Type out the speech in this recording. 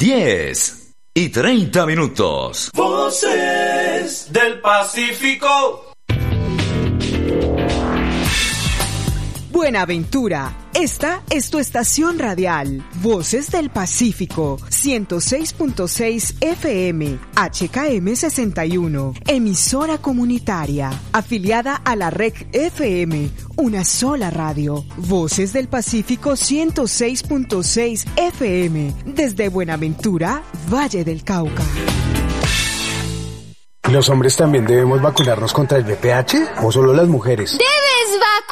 10:30. Voces del Pacífico. Buenaventura, esta es tu estación radial, Voces del Pacífico, 106.6 FM, HKM 61, emisora comunitaria, afiliada a la REC FM, una sola radio, Voces del Pacífico 106.6 FM, desde Buenaventura, Valle del Cauca. ¿Los hombres también debemos vacunarnos contra el VPH o solo las mujeres? ¡Debes vacunarte!